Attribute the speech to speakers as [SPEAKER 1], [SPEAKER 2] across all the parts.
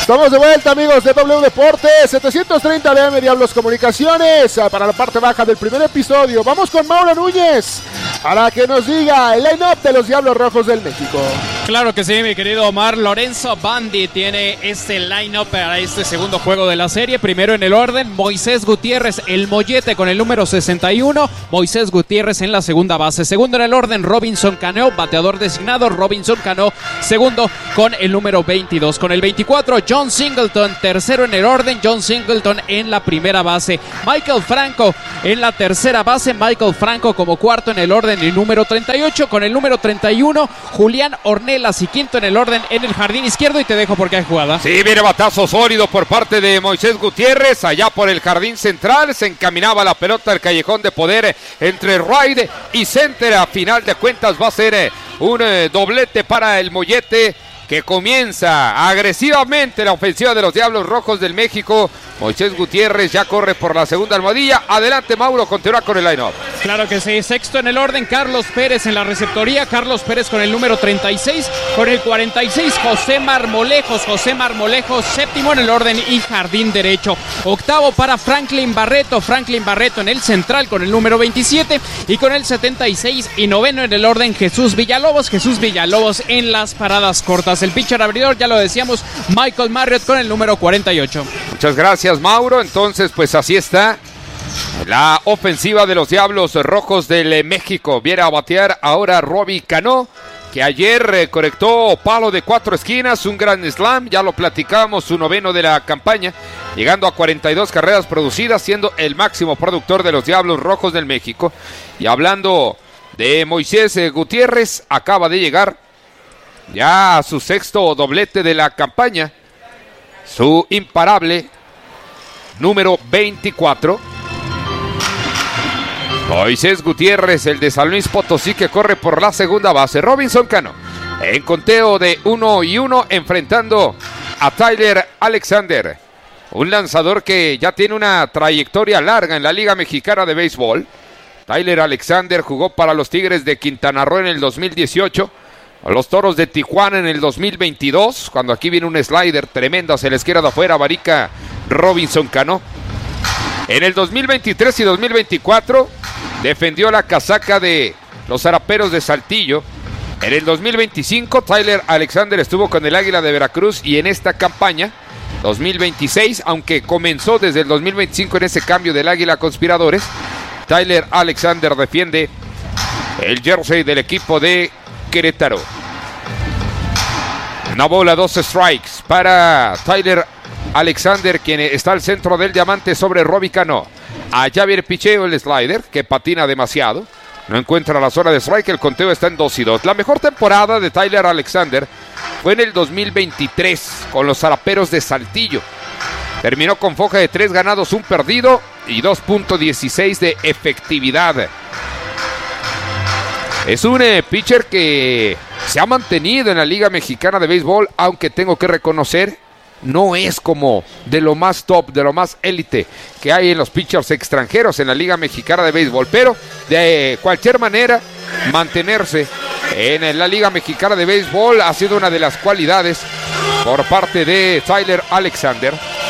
[SPEAKER 1] Estamos de vuelta, amigos de W Deportes, 730 AM Diablos Comunicaciones, para la parte baja del primer episodio. Vamos con Mauro Núñez para que nos diga el line-up de los Diablos Rojos del México.
[SPEAKER 2] Claro que sí, mi querido Omar. Lorenzo Bandi tiene este line-up para este segundo juego de la serie. Primero en el orden, Moisés Gutiérrez, el mollete con el número 61. Moisés Gutiérrez en la segunda base. Segundo en el orden, Robinson Cano, bateador designado. Robinson Cano, segundo con el número 22. Con el 24, John Singleton, tercero en el orden. John Singleton en la primera base. Michael Franco en la tercera base. Michael Franco como cuarto en el orden, el número 38. Con el número 31, Julián Ornelas, y quinto en el orden en el jardín izquierdo. Y te dejo porque hay jugada.
[SPEAKER 3] Sí, viene batazo sólido por parte de Moisés Gutiérrez. Allá por el jardín central se encaminaba la pelota al callejón de poder entre right y center. A final de cuentas va a ser un doblete para el mollete, que comienza agresivamente la ofensiva de los Diablos Rojos del México. Moisés Gutiérrez ya corre por la segunda almohadilla. Adelante, Mauro, continúa con el line-up.
[SPEAKER 2] Claro que sí. Sexto en el orden, Carlos Pérez en la receptoría. Carlos Pérez con el número 36. Con el 46, José Marmolejos. José Marmolejos, séptimo en el orden y jardín derecho. Octavo para Franklin Barreto. Franklin Barreto en el central con el número 27. Y con el 76 y noveno en el orden, Jesús Villalobos. Jesús Villalobos en las paradas cortas. El pitcher abridor, ya lo decíamos, Michael Marriott con el número 48.
[SPEAKER 3] Muchas gracias, Mauro. Entonces, pues así está la ofensiva de los Diablos Rojos del México. Viene a batear ahora Robbie Cano, que ayer conectó palo de 4 esquinas, un gran slam, ya lo platicábamos, su noveno de la campaña, llegando a 42 carreras producidas, siendo el máximo productor de los Diablos Rojos del México. Y hablando de Moisés Gutiérrez, acaba de llegar ya a su sexto doblete de la campaña, su imparable número 24. Moisés Gutiérrez, el de San Luis Potosí, que corre por la segunda base. Robinson Cano, en conteo de 1-1, enfrentando a Tyler Alexander, un lanzador que ya tiene una trayectoria larga en la Liga Mexicana de Béisbol. Tyler Alexander jugó para los Tigres de Quintana Roo en el 2018, a los Toros de Tijuana en el 2022, cuando aquí viene un slider tremendo hacia la izquierda de afuera, Barica Robinson Cano. En el 2023 y 2024 defendió la casaca de los Zaraperos de Saltillo. En el 2025 Tyler Alexander estuvo con el Águila de Veracruz, y en esta campaña 2026, aunque comenzó desde el 2025 en ese cambio del Águila Conspiradores, Tyler Alexander defiende el jersey del equipo de Querétaro. Una bola, 2 strikes para Tyler Alexander, quien está al centro del diamante sobre Robbie Cano. Allá viene picheo, el slider, que patina demasiado. No encuentra la zona de strike, el conteo está en 2-2. La mejor temporada de Tyler Alexander fue en el 2023 con los Zaraperos de Saltillo. Terminó con foja de 3 ganados, 1 perdido y 2.16 de efectividad. Es un pitcher que se ha mantenido en la Liga Mexicana de Béisbol, aunque tengo que reconocer, no es como de lo más top, de lo más élite que hay en los pitchers extranjeros en la Liga Mexicana de Béisbol. Pero de cualquier manera, mantenerse en la Liga Mexicana de Béisbol ha sido una de las cualidades por parte de Tyler Alexander.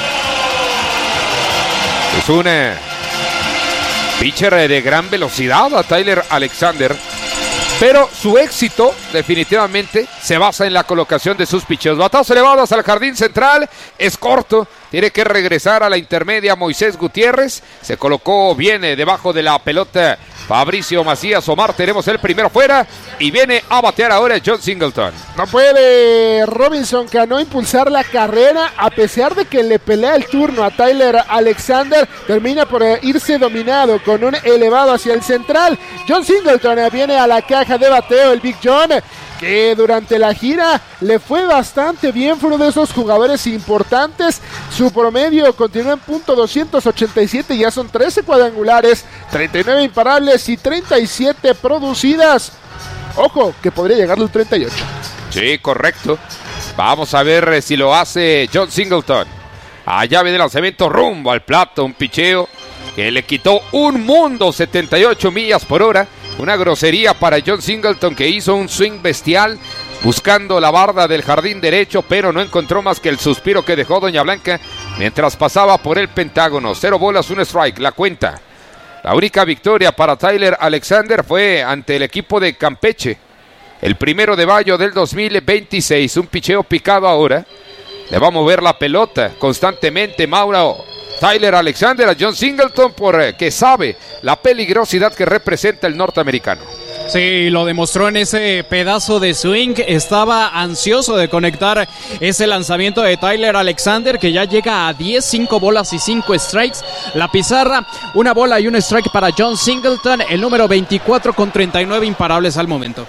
[SPEAKER 3] Es un pitcher de gran velocidad, a Tyler Alexander, pero su éxito definitivamente se basa en la colocación de sus picheos. Batazos elevados al jardín central, es corto, tiene que regresar a la intermedia Moisés Gutiérrez. Se colocó bien debajo de la pelota Fabricio Macías. Omar, tenemos el primero fuera y viene a batear ahora John Singleton.
[SPEAKER 1] No puede Robinson Cano impulsar la carrera, a pesar de que le pelea el turno a Tyler Alexander. Termina por irse dominado con un elevado hacia el central. John Singleton viene a la caja de bateo, el Big John, que durante la gira le fue bastante bien, fue uno de esos jugadores importantes. Su promedio continúa en .287, ya son 13 cuadrangulares, 39 imparables y 37 producidas. Ojo, que podría llegar al 38.
[SPEAKER 3] Sí, correcto. Vamos a ver si lo hace John Singleton. Allá viene el lanzamiento rumbo al plato, un picheo que le quitó un mundo, 78 millas por hora. Una grosería para John Singleton, que hizo un swing bestial buscando la barda del jardín derecho, pero no encontró más que el suspiro que dejó Doña Blanca mientras pasaba por el Pentágono. 0 bolas, 1 strike, la cuenta. La única victoria para Tyler Alexander fue ante el equipo de Campeche, el 1 de mayo del 2026. Un picheo picado ahora. Le va a mover la pelota constantemente Tyler Alexander a John Singleton porque sabe la peligrosidad que representa el norteamericano.
[SPEAKER 2] Sí, lo demostró en ese pedazo de swing. Estaba ansioso de conectar ese lanzamiento de Tyler Alexander, que ya llega a 10, 5 bolas y 5 strikes. La pizarra, 1 bola y 1 strike para John Singleton, el número 24 con 39 imparables al momento.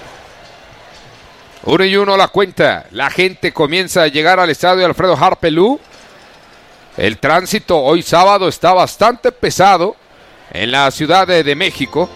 [SPEAKER 3] 1-1 la cuenta. La gente comienza a llegar al estadio Alfredo Harpelú. El tránsito hoy sábado está bastante pesado en la Ciudad de México.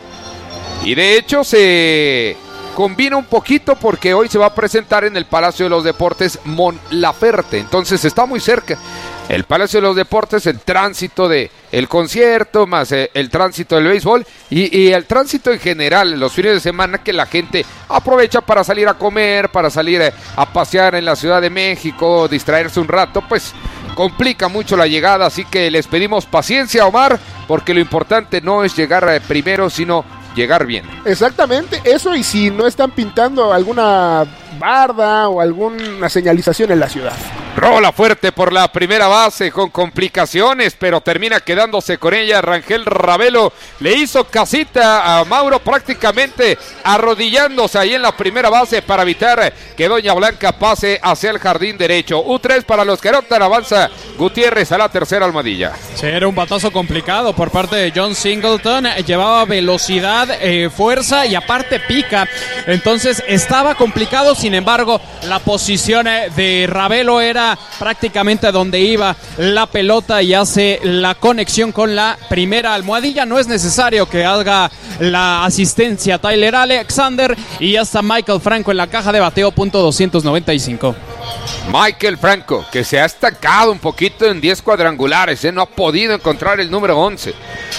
[SPEAKER 3] Y de hecho se combina un poquito porque hoy se va a presentar en el Palacio de los Deportes Mon Laferte. Entonces está muy cerca el Palacio de los Deportes, el tránsito del concierto, más el tránsito del béisbol y el tránsito en general, los fines de semana que la gente aprovecha para salir a comer, para salir a pasear en la Ciudad de México, distraerse un rato, pues complica mucho la llegada, así que les pedimos paciencia, Omar, porque lo importante no es llegar primero, sino llegar bien.
[SPEAKER 1] Exactamente, eso, y si no están pintando alguna barda o alguna señalización en la ciudad.
[SPEAKER 3] Rola fuerte por la primera base con complicaciones, pero termina quedándose con ella. Rangel Ravelo le hizo casita a Mauro, prácticamente arrodillándose ahí en la primera base para evitar que Doña Blanca pase hacia el jardín derecho. U3 para los que anotan, avanza Gutiérrez a la tercera almohadilla.
[SPEAKER 2] Sí, era un batazo complicado por parte de John Singleton, llevaba velocidad, fuerza y aparte pica, entonces estaba complicado. Sin embargo, la posición de Ravelo era prácticamente donde iba la pelota y hace la conexión con la primera almohadilla. No es necesario que haga la asistencia Tyler Alexander, y ya está Michael Franco en la caja de bateo, punto 295.
[SPEAKER 3] Michael Franco, que se ha estancado un poquito en 10 cuadrangulares, no ha podido encontrar el número 11.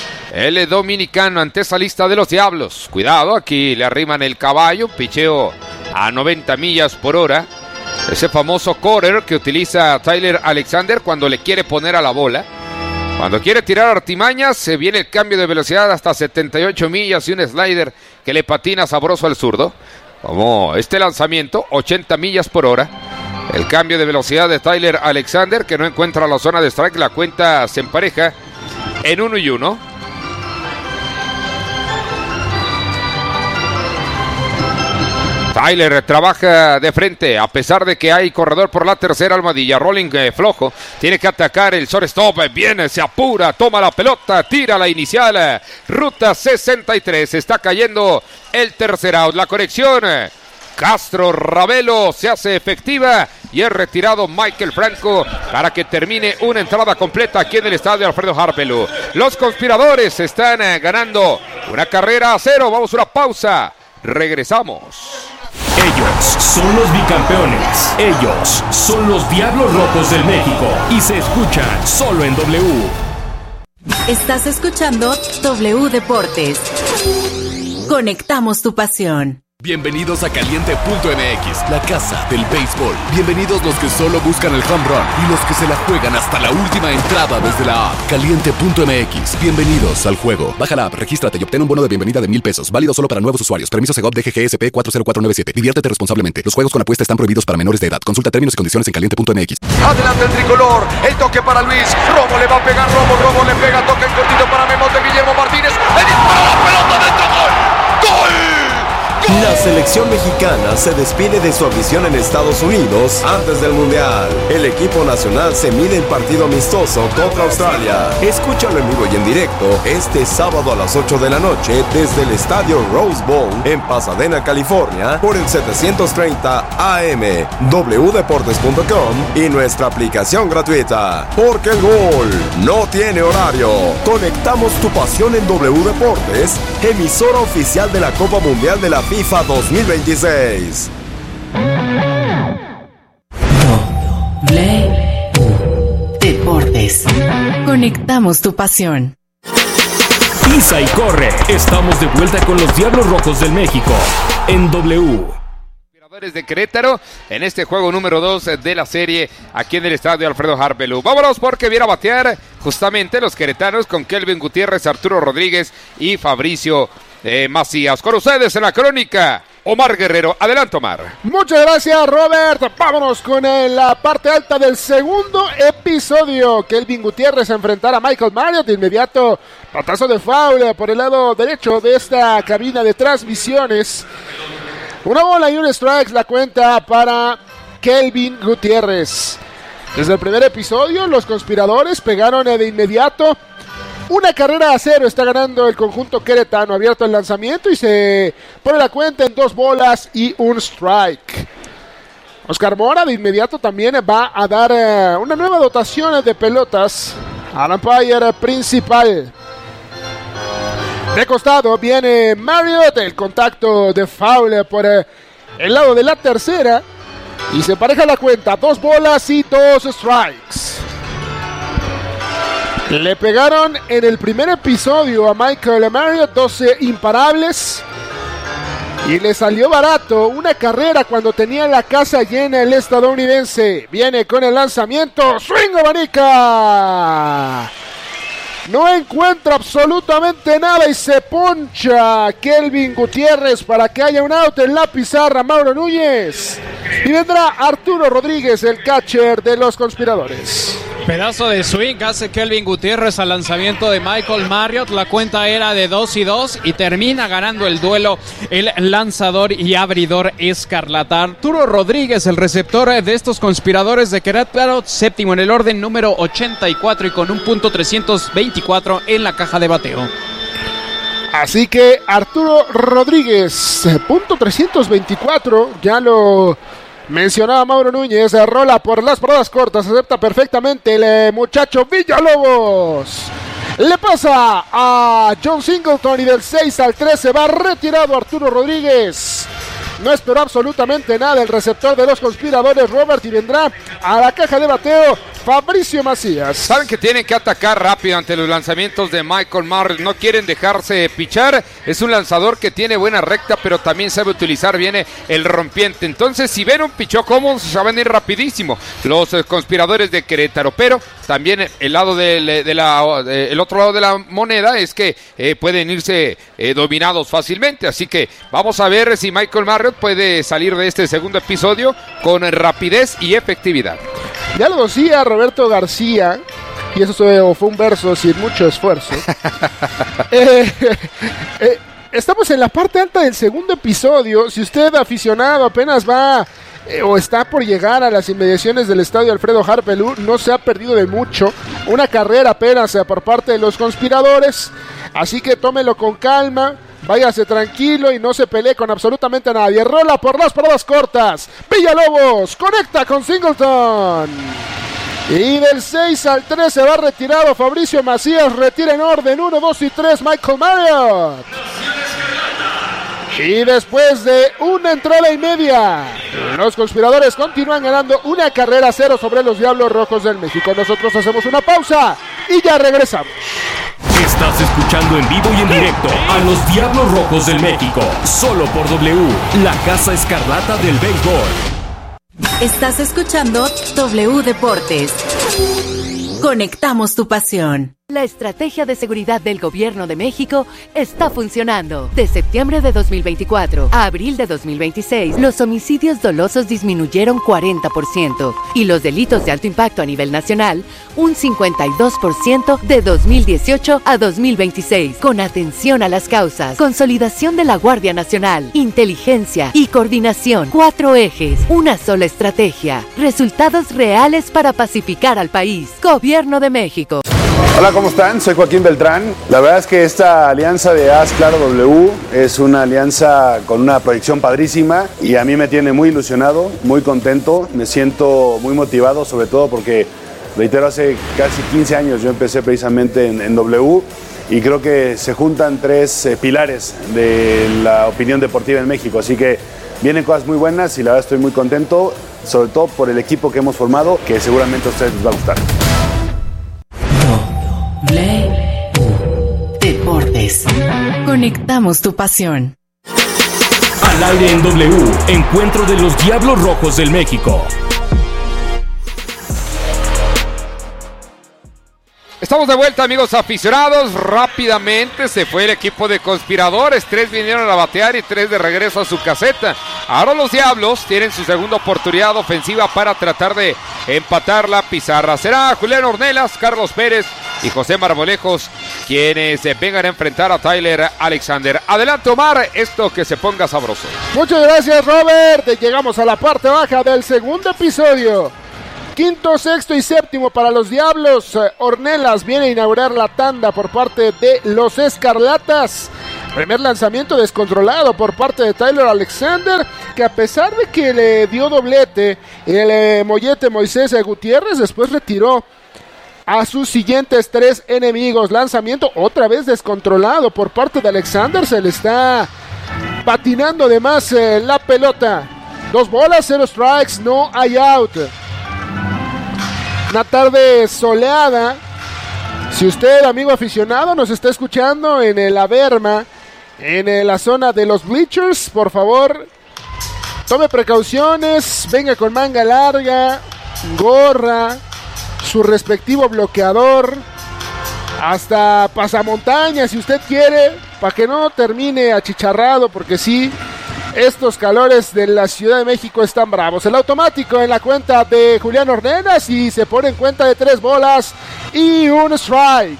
[SPEAKER 3] El dominicano ante esa lista de los Diablos. Cuidado, aquí le arriman el caballo, picheo a 90 millas por hora. Ese famoso correr que utiliza Tyler Alexander cuando le quiere poner a la bola. Cuando quiere tirar artimañas, se viene el cambio de velocidad hasta 78 millas y un slider que le patina sabroso al zurdo. Como este lanzamiento, 80 millas por hora. El cambio de velocidad de Tyler Alexander, que no encuentra la zona de strike. La cuenta se empareja en 1-1. Tyler trabaja de frente, a pesar de que hay corredor por la tercera almohadilla. Rolling flojo, tiene que atacar el shortstop, viene, se apura, toma la pelota, tira la inicial, ruta 63, está cayendo el tercer out. La conexión, Castro Ravelo se hace efectiva y es retirado Michael Franco para que termine una entrada completa aquí en el estadio Alfredo Harpelú. Los conspiradores están ganando 1-0, vamos a una pausa, regresamos.
[SPEAKER 4] Ellos son los bicampeones. Ellos son los Diablos Rojos del México. Y se escuchan solo en W.
[SPEAKER 5] Estás escuchando W Deportes. Conectamos tu pasión.
[SPEAKER 6] Bienvenidos a Caliente.mx, la casa del béisbol. Bienvenidos los que solo buscan el home run y los que se la juegan hasta la última entrada desde la app. Caliente.mx, bienvenidos al juego. Baja la app, regístrate y obtén un bono de bienvenida de $1,000. Válido solo para nuevos usuarios. Permiso Segov DGGSP 40497. Diviértete responsablemente. Los juegos con apuesta están prohibidos para menores de edad. Consulta términos y condiciones en Caliente.mx.
[SPEAKER 7] Adelante el tricolor, el toque para Luis. Romo le va a pegar, Romo le pega, toque en cortito para Memos de Guillermo Martínez. Le dispara la pelota dentro, gol. ¡Gol!
[SPEAKER 8] La selección mexicana se despide de su afición en Estados Unidos antes del Mundial. El equipo nacional se mide en partido amistoso contra Australia. Escúchalo en vivo y en directo este sábado a las 8 de la noche desde el estadio Rose Bowl en Pasadena, California, por el 730 AM, wdeportes.com y nuestra aplicación gratuita. Porque el gol no tiene horario. Conectamos tu pasión en W Deportes, emisora oficial de la Copa Mundial de la FIFA 2026.
[SPEAKER 5] W Deportes. Conectamos tu pasión.
[SPEAKER 4] Pisa y corre. Estamos de vuelta con los Diablos Rojos del México en W.
[SPEAKER 3] de Querétaro en este juego número 2 de la serie aquí en el estadio Alfredo Harp Belú. Vámonos porque viene a batear justamente los queretanos con Kelvin Gutiérrez, Arturo Rodríguez y Fabricio Macías. Con ustedes en la crónica, Omar Guerrero. Adelante, Omar.
[SPEAKER 1] Muchas gracias, Robert. Vámonos con la parte alta del segundo episodio. Kelvin Gutiérrez a enfrentar a Michael Marriott. De inmediato, batazo de foul por el lado derecho de esta cabina de transmisiones. Una bola y un strike la cuenta para Kelvin Gutiérrez. Desde el primer episodio, los conspiradores pegaron de inmediato. 1-0 está ganando el conjunto queretano. Abierto el lanzamiento y se pone la cuenta en 2 bolas y un strike. Oscar Mora de inmediato también va a dar una nueva dotación de pelotas al umpire principal. De costado viene Marriott, el contacto de foul por el lado de la tercera. Y se pareja la cuenta, 2 bolas y 2 strikes. Le pegaron en el primer episodio a Michael Marriott 12 imparables. Y le salió barato una carrera cuando tenía la casa llena el estadounidense. Viene con el lanzamiento, swing abanica. No encuentra absolutamente nada y se poncha Kelvin Gutiérrez para que haya un out en la pizarra. Mauro Núñez. Y vendrá Arturo Rodríguez, el catcher de los conspiradores.
[SPEAKER 2] Pedazo de swing hace Kelvin Gutiérrez al lanzamiento de Michael Marriott. La cuenta era de 2-2 y termina ganando el duelo el lanzador y abridor escarlata. Arturo Rodríguez, el receptor de estos conspiradores de Querétaro, séptimo en el orden, número 84 y con un .324 en la caja de bateo.
[SPEAKER 1] Así que Arturo Rodríguez, .324, ya lo mencionaba Mauro Núñez, rola por las paradas cortas, acepta perfectamente el muchacho Villalobos. Le pasa a John Singleton y del 6 al 13 va retirado Arturo Rodríguez. No esperó absolutamente nada el receptor de los conspiradores, Robert, y vendrá a la caja de bateo Fabricio Macías.
[SPEAKER 3] Saben que tienen que atacar rápido ante los lanzamientos de Michael Marriott. No quieren dejarse pichar. Es un lanzador que tiene buena recta, pero también sabe utilizar bien el rompiente. Entonces, si ven un pichó cómodo, se van a ir rapidísimo los conspiradores de Querétaro. Pero también el lado el otro lado de la moneda es que pueden irse dominados fácilmente. Así que vamos a ver si Michael Marriott puede salir de este segundo episodio con rapidez y efectividad.
[SPEAKER 1] Ya lo decía Roberto García, y eso fue un verso sin mucho esfuerzo. Estamos en la parte alta del segundo episodio. Si usted, aficionado, apenas va o está por llegar a las inmediaciones del estadio Alfredo Harp Belú, no se ha perdido de mucho. Una carrera apenas por parte de los conspiradores. Así que tómelo con calma. Váyase tranquilo y no se pelee con absolutamente nadie. Rola por las paradas cortas. Villalobos conecta con Singleton. Y del 6 al 13 va retirado Fabricio Macías. Retira en orden 1, 2 y 3 Michael Marriott. Y después de una entrada y media, los conspiradores continúan ganando 1-0 sobre los Diablos Rojos del México. Nosotros hacemos una pausa y ya regresamos.
[SPEAKER 4] Estás escuchando en vivo y en directo a los Diablos Rojos del México, solo por W, la Casa Escarlata del Béisbol.
[SPEAKER 5] Estás escuchando W Deportes. Conectamos tu pasión.
[SPEAKER 9] La estrategia de seguridad del Gobierno de México está funcionando. De septiembre de 2024 a abril de 2026, los homicidios dolosos disminuyeron 40% y los delitos de alto impacto a nivel nacional un 52% de 2018 a 2026. Con atención a las causas, consolidación de la Guardia Nacional, inteligencia y coordinación. 4 ejes, una sola estrategia. Resultados reales para pacificar al país. Gobierno de México.
[SPEAKER 10] Hola, ¿cómo están? Soy Joaquín Beltrán. La verdad es que esta alianza de Haz Claro W es una alianza con una proyección padrísima y a mí me tiene muy ilusionado, muy contento, me siento muy motivado, sobre todo porque, reitero, hace casi 15 años yo empecé precisamente en W y creo que se juntan 3 pilares de la opinión deportiva en México, así que vienen cosas muy buenas y la verdad estoy muy contento, sobre todo por el equipo que hemos formado, que seguramente a ustedes les va a gustar.
[SPEAKER 5] Deportes. Conectamos tu pasión.
[SPEAKER 4] Al aire en W, encuentro de los Diablos Rojos del México.
[SPEAKER 3] Estamos de vuelta, amigos aficionados. Rápidamente se fue el equipo de conspiradores. 3 vinieron a batear y 3 de regreso a su caseta. Ahora los Diablos tienen su segunda oportunidad ofensiva para tratar de empatar la pizarra. Será Julián Ornelas, Carlos Pérez y José Marmolejos quienes vengan a enfrentar a Tyler Alexander. Adelante, Omar, esto que se ponga sabroso.
[SPEAKER 1] Muchas gracias, Robert. Llegamos a la parte baja del segundo episodio. Quinto, sexto y séptimo para los Diablos. Ornelas viene a inaugurar la tanda por parte de los Escarlatas. Primer lanzamiento descontrolado por parte de Tyler Alexander, que a pesar de que le dio doblete el mollete Moisés Gutiérrez, después retiró a sus siguientes 3 enemigos. Lanzamiento otra vez descontrolado por parte de Alexander. Se le está patinando de más la pelota. 2 bolas, 0 strikes, no hay out. Una tarde soleada. Si usted, amigo aficionado, nos está escuchando en la berma, en la zona de los bleachers, por favor, tome precauciones, venga con manga larga, gorra, su respectivo bloqueador, hasta pasamontañas si usted quiere, para que no termine achicharrado, porque sí, estos calores de la Ciudad de México están bravos. El automático en la cuenta de Julián Ornelas y se pone en cuenta de 3 bolas y 1 strike.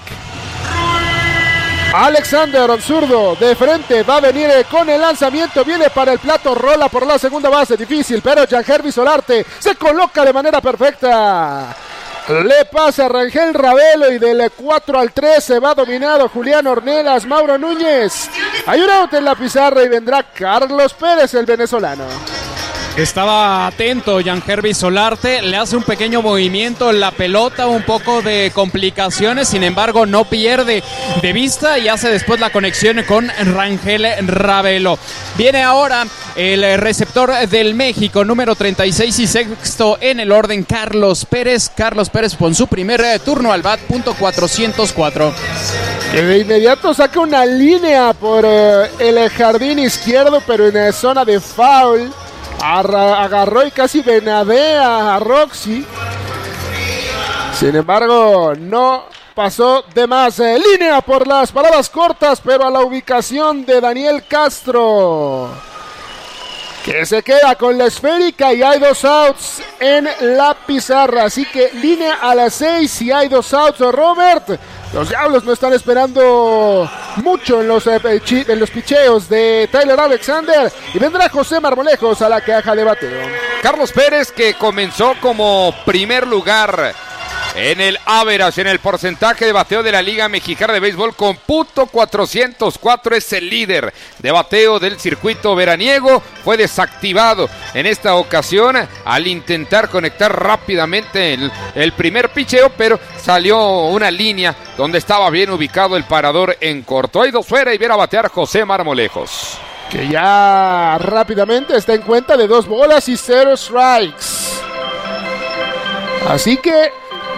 [SPEAKER 1] Alexander, zurdo, de frente, va a venir con el lanzamiento, viene para el plato, rola por la segunda base, difícil, pero Yangervis Solarte se coloca de manera perfecta. Le pasa a Rangel Ravelo y del 4 al 3 se va dominado Julián Ornelas. Mauro Núñez, hay un out en la pizarra y vendrá Carlos Pérez, el venezolano.
[SPEAKER 2] Estaba atento Yangervis Solarte, le hace un pequeño movimiento en la pelota, un poco de complicaciones, sin embargo no pierde de vista y hace después la conexión con Rangel Ravelo. Viene ahora el receptor del México, número 36 y sexto en el orden, Carlos Pérez con su primer turno al bat, .404.
[SPEAKER 1] Que de inmediato saca una línea por el jardín izquierdo, pero en zona de foul. Agarró y casi venadea a Roxy. Sin embargo, no pasó de más. Línea por las paradas cortas, pero a la ubicación de Daniel Castro, que se queda con la esférica y hay 2 outs en la pizarra. Así que línea a las 6 y hay 2 outs, Robert. Los Diablos no están esperando mucho en los picheos de Tyler Alexander y vendrá José Marmolejos a la caja de bateo.
[SPEAKER 3] Carlos Pérez, que comenzó como primer lugar en el average, en el porcentaje de bateo de la Liga Mexicana de Béisbol con .404, es el líder de bateo del circuito veraniego. Fue desactivado en esta ocasión al intentar conectar rápidamente el primer picheo, pero salió una línea donde estaba bien ubicado el parador en corto. Hay 2 fuera y viene a batear José Marmolejos,
[SPEAKER 1] que ya rápidamente está en cuenta de 2 bolas y 0 strikes. Así que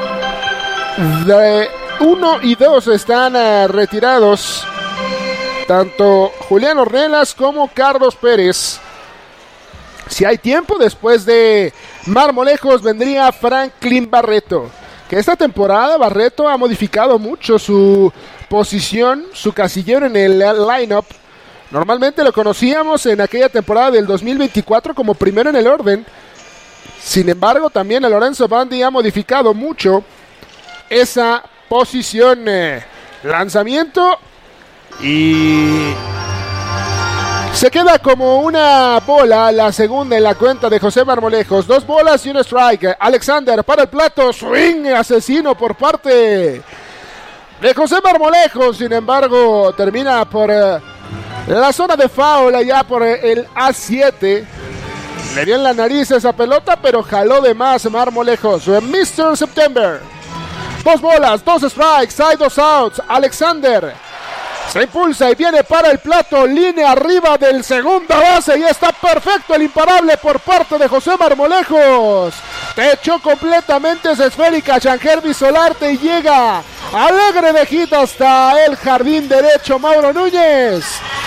[SPEAKER 1] de 1 y 2 están retirados tanto Julián Ornelas como Carlos Pérez. Si hay tiempo, después de Marmolejos vendría Franklin Barreto, que esta temporada Barreto ha modificado mucho su posición, su casillero en el lineup. Normalmente lo conocíamos en aquella temporada del 2024 como primero en el orden. Sin embargo, también el Lorenzo Bandi ha modificado mucho esa posición. Lanzamiento y se queda como una bola la segunda en la cuenta de José Marmolejos. 2 bolas y 1 strike. Alexander para el plato, swing asesino por parte de José Marmolejos. Sin embargo, termina por la zona de foul allá por el A7. Le dio en la nariz esa pelota, pero jaló de más Marmolejos. Mr. September. 2 bolas, 2 strikes, hay 2 outs. Alexander se impulsa y viene para el plato, línea arriba del segunda base y está perfecto el imparable por parte de José Marmolejos. Echó completamente esa esférica Yangervis Solarte y llega alegre de hit hasta el jardín derecho Mauro Núñez.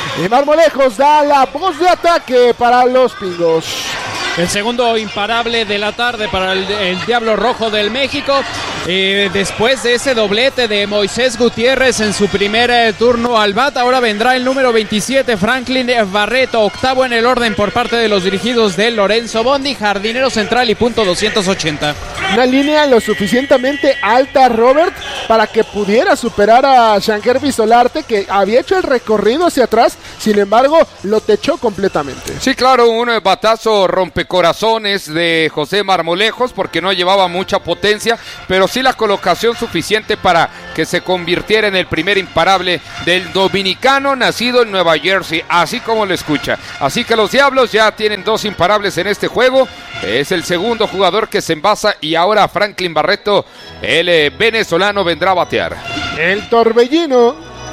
[SPEAKER 1] Y Marmolejos da la voz de ataque para los Pingos.
[SPEAKER 2] El segundo imparable de la tarde para el Diablo Rojo del México. Después de ese doblete de Moisés Gutiérrez en su primer turno al bat, ahora vendrá el número 27, Franklin Barreto, octavo en el orden por parte de los dirigidos de Lorenzo Bondi, jardinero central y punto 280.
[SPEAKER 1] Una línea lo suficientemente alta, Robert, para que pudiera superar a Shankerby Solarte, que había hecho el recorrido hacia atrás, sin embargo, lo techó completamente.
[SPEAKER 3] Sí, claro, un batazo rompecorazones de José Marmolejos, porque no llevaba mucha potencia, pero sí la colocación suficiente para que se convirtiera en el primer imparable del dominicano nacido en Nueva Jersey, así como lo escucha. Así que los Diablos ya tienen 2 imparables en este juego. Es el segundo jugador que se envasa y ahora Franklin Barreto, el venezolano, vendrá a batear.
[SPEAKER 1] El torbellino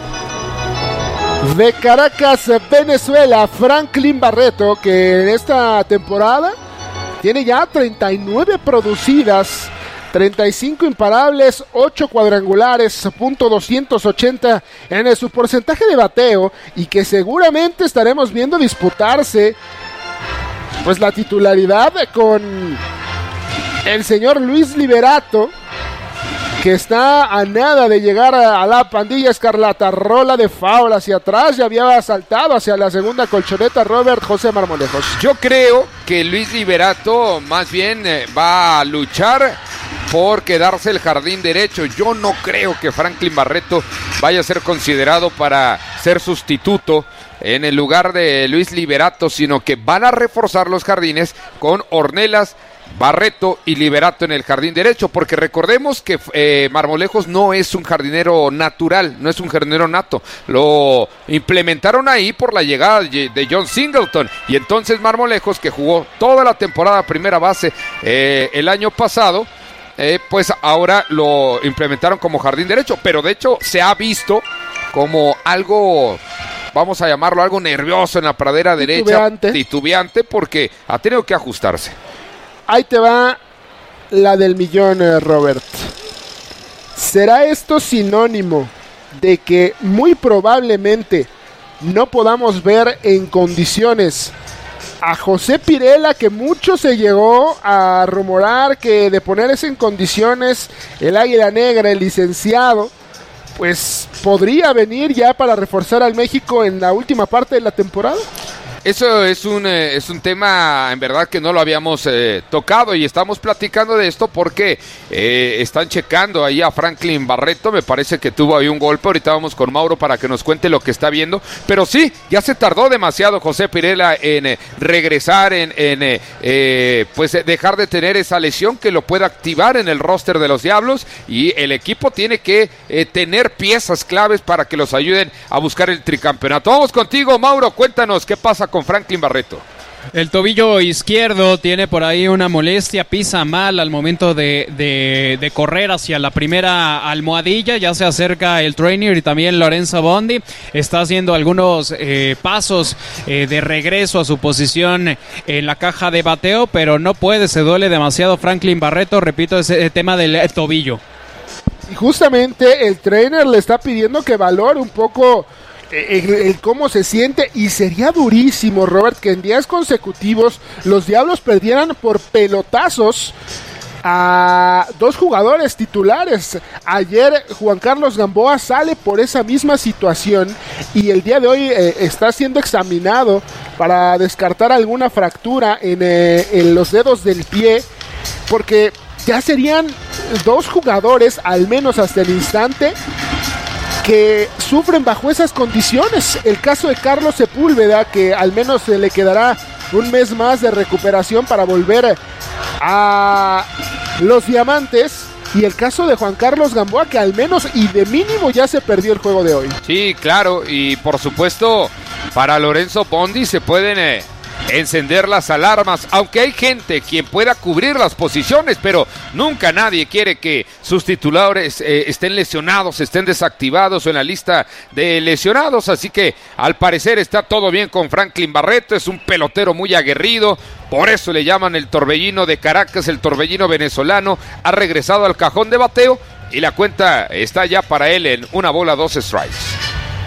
[SPEAKER 1] de Caracas, Venezuela, Franklin Barreto, que en esta temporada tiene ya 39 producidas, 35 imparables, 8 cuadrangulares, punto 280 en su porcentaje de bateo, y que seguramente estaremos viendo disputarse pues la titularidad con el señor Luis Liberato, que está a nada de llegar a la pandilla escarlata. Rola de foul hacia atrás, ya había saltado hacia la segunda colchoneta Robert José Marmolejos.
[SPEAKER 3] Yo creo que Luis Liberato más bien va a luchar por quedarse el jardín derecho. Yo no creo que Franklin Barreto vaya a ser considerado para ser sustituto en el lugar de Luis Liberato, sino que van a reforzar los jardines con Ornelas, Barreto y Liberato en el jardín derecho, porque recordemos que Marmolejos no es un jardinero natural, no es un jardinero nato, lo implementaron ahí por la llegada de John Singleton, y entonces Marmolejos, que jugó toda la temporada primera base el año pasado, pues ahora lo implementaron como jardín derecho, pero de hecho se ha visto como algo, vamos a llamarlo algo nervioso en la pradera derecha, titubeante, porque ha tenido que ajustarse.
[SPEAKER 1] Ahí te va la del millón, Robert. ¿Será esto sinónimo de que muy probablemente no podamos ver en condiciones a José Pirela, que mucho se llegó a rumorar que de ponerse en condiciones el Águila Negra, el licenciado, pues podría venir ya para reforzar al México en la última parte de la temporada?
[SPEAKER 3] Eso es un tema en verdad que no lo habíamos tocado, y estamos platicando de esto porque están checando ahí a Franklin Barreto. Me parece que tuvo ahí un golpe. Ahorita vamos con Mauro para que nos cuente lo que está viendo, pero sí, ya se tardó demasiado José Pirela en regresar, pues dejar de tener esa lesión que lo pueda activar en el roster de los Diablos, y el equipo tiene que tener piezas claves para que los ayuden a buscar el tricampeonato. Vamos contigo, Mauro, cuéntanos qué pasa con Franklin Barreto.
[SPEAKER 2] El tobillo izquierdo tiene por ahí una molestia, pisa mal al momento de correr hacia la primera almohadilla. Ya se acerca el trainer y también Lorenzo Bondi. Está haciendo algunos pasos de regreso a su posición en la caja de bateo, pero no puede, se duele demasiado Franklin Barreto. Repito, ese tema del tobillo.
[SPEAKER 1] Y justamente el trainer le está pidiendo que valore un poco el cómo se siente, y sería durísimo, Robert, que en días consecutivos los Diablos perdieran por pelotazos a 2 jugadores titulares. Ayer Juan Carlos Gamboa sale por esa misma situación, y el día de hoy está siendo examinado para descartar alguna fractura en los dedos del pie, porque ya serían 2 jugadores, al menos hasta el instante, que sufren bajo esas condiciones. El caso de Carlos Sepúlveda, que al menos se le quedará un mes más de recuperación para volver a los Diamantes, y el caso de Juan Carlos Gamboa, que al menos y de mínimo ya se perdió el juego de hoy.
[SPEAKER 3] Sí, claro, y por supuesto para Lorenzo Bondi se pueden encender las alarmas, aunque hay gente quien pueda cubrir las posiciones, pero nunca nadie quiere que sus titulares estén lesionados, estén desactivados o en la lista de lesionados. Así que al parecer está todo bien con Franklin Barreto. Es un pelotero muy aguerrido, por eso le llaman el torbellino de Caracas, el torbellino venezolano. Ha regresado al cajón de bateo y la cuenta está ya para él en 1 bola, 2 strikes.